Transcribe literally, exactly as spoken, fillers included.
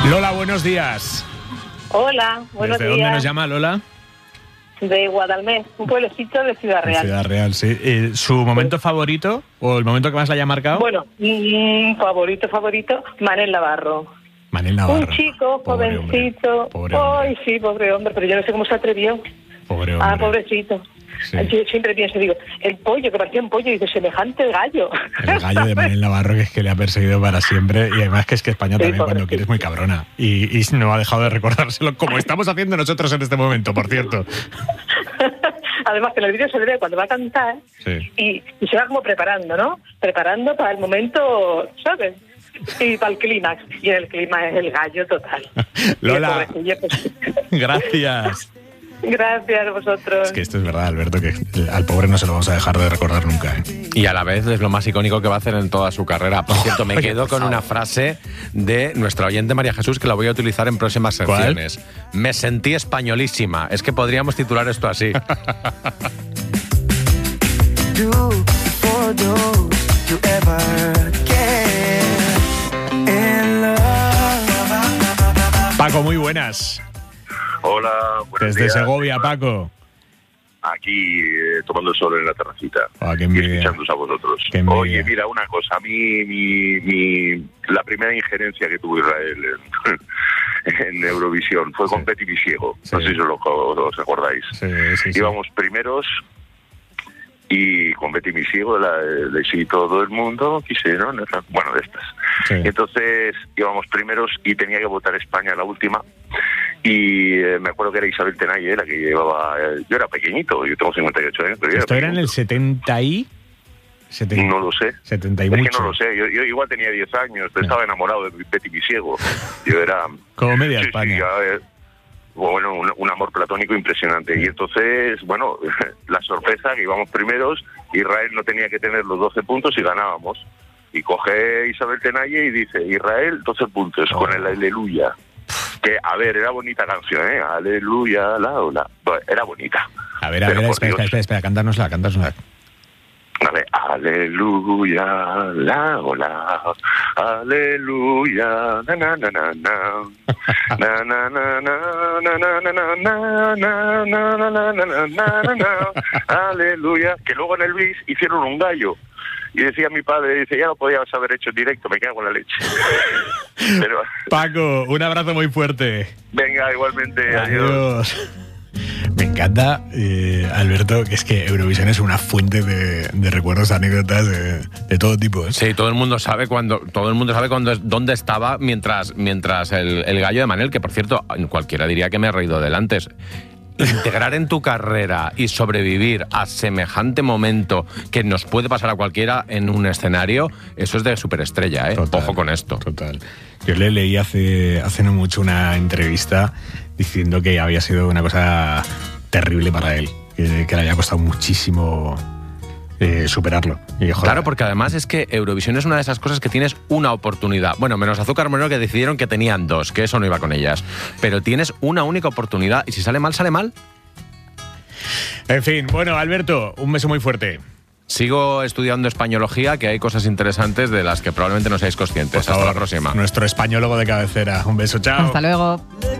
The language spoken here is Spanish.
Lola, buenos días. Hola, buenos ¿Desde días. dónde nos llama Lola? De Guadalmés, un pueblecito de Ciudad Real. Ciudad Real, sí. Eh, ¿Su momento sí. favorito o el momento que más le haya marcado? Bueno, mmm, favorito, favorito, Manel Navarro. Manel Navarro. Un chico, pobre jovencito. Hombre. Pobre hombre. Ay, sí, pobre hombre, pero yo no sé cómo se atrevió. Pobre hombre. Ah, pobrecito. Sí. Yo siempre pienso, digo, el pollo, que parecía un pollo, y dice, semejante gallo. El gallo de Manel Navarro, que es que le ha perseguido para siempre, y además que es que España también, sí, cuando quiere, es muy cabrona. Y, y no ha dejado de recordárselo, como estamos haciendo nosotros en este momento, por cierto. Además que en el vídeo se le ve cuando va a cantar, sí. y, y se va como preparando, ¿no? Preparando para el momento, ¿sabes? Y para el clímax. Y en el clímax es el gallo total. Lola, gracias. Gracias a vosotros. Es que esto es verdad, Alberto, que al pobre no se lo vamos a dejar de recordar nunca, ¿eh? Y a la vez es lo más icónico que va a hacer en toda su carrera. Por cierto, me quedo con una frase de nuestra oyente María Jesús que la voy a utilizar en próximas secciones. ¿Cuál? Me sentí españolísima. Es que podríamos titular esto así. Paco, muy buenas. Hola, buenos Desde días. Segovia, Paco. Aquí eh, tomando el sol en la terracita. Oh, qué y escuchándoos a vosotros. Oye, mira, una cosa. A mí, mi, mi, la primera injerencia que tuvo Israel en, en Eurovisión fue con sí. Betty Misiego. Sí. No sé si os, lo, os acordáis. Sí, sí, sí. Íbamos primeros y con Betty Misiego, la de Sí, todo el mundo quisieron, bueno, de estas. Sí. Entonces íbamos primeros y tenía que votar España la última. Y eh, me acuerdo que era Isabel Tenalle la que llevaba... Eh, yo era pequeñito, yo tengo cincuenta y ocho años. Pero ¿Esto era era en el setenta y...? setenta No lo sé. setenta y es mucho. que no lo sé. Yo, yo igual tenía diez años, pero sí. estaba enamorado de Betty Misiego. Yo era... Como media sí, España. Sí, ya, bueno, un, un amor platónico impresionante. Sí. Y entonces, bueno, la sorpresa que íbamos primeros, Israel no tenía que tener los doce puntos y ganábamos. Y coge Isabel Tenalle y dice, Israel, doce puntos, oh. con el Aleluya. Que, a ver, era bonita canción, ¿eh? Aleluya, la ola. Bueno, era bonita. A ver, a ver, espera, espera, espera, espera, cántárnosla, cántárnosla. Vale, aleluya, la ola, aleluya, na na na na na, na na na na na na na na na na na na na na na, aleluya. Que luego en el bis hicieron un gallo. Y decía mi padre, dice, ya lo podías haber hecho en directo, me cago en la leche. Pero... Paco, un abrazo muy fuerte. Venga, igualmente, adiós. adiós. Me encanta, eh, Alberto, que es que Eurovisión es una fuente de, de recuerdos, anécdotas de, de todo tipo, ¿eh? Sí, todo el mundo sabe cuando, todo el mundo sabe cuando, dónde estaba mientras, mientras el, el gallo de Manel, que por cierto, cualquiera diría que me he reído del antes. Integrar en tu carrera y sobrevivir a semejante momento que nos puede pasar a cualquiera en un escenario, eso es de superestrella, ¿eh? Total, ojo con esto. Total. Yo le leí hace, hace no mucho una entrevista diciendo que había sido una cosa terrible para él, que, que le había costado muchísimo eh, superarlo. Y, joder, claro, porque además es que Eurovisión es una de esas cosas que tienes una oportunidad. Bueno, menos Azúcar Moreno, que decidieron que tenían dos, que eso no iba con ellas. Pero tienes una única oportunidad y si sale mal, sale mal. En fin, bueno, Alberto, un beso muy fuerte. Sigo estudiando españología, que hay cosas interesantes de las que probablemente no seáis conscientes. Hasta la próxima. Nuestro españólogo de cabecera. Un beso, chao. Hasta luego.